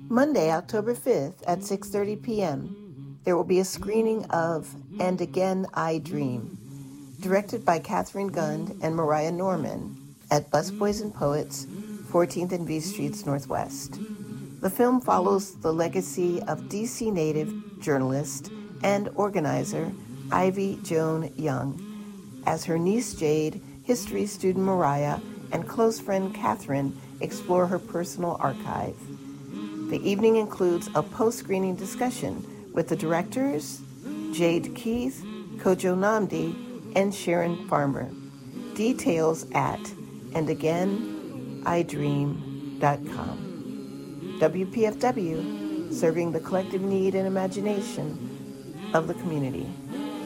Monday, October 5th at 6:30 p.m., there will be a screening of And Again I Dream, directed by Catherine Gund and Mariah Norman at Busboys and Poets, 14th and V Streets Northwest. The film follows the legacy of D.C. native journalist and organizer Ivy Joan Young as her niece Jade, history student Mariah, and close friend Catherine explore her personal archive. The evening includes a post-screening discussion with the directors, Jade Keith, Kojo Nnamdi, and Sharon Farmer. Details at andagainidream.com. WPFW, serving the collective need and imagination of the community.